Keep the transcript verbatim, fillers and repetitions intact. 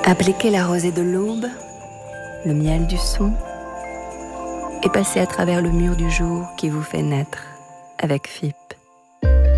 Appliquez la rosée de l'aube, le miel du son, et passez à travers le mur du jour qui vous fait naître avec F I P.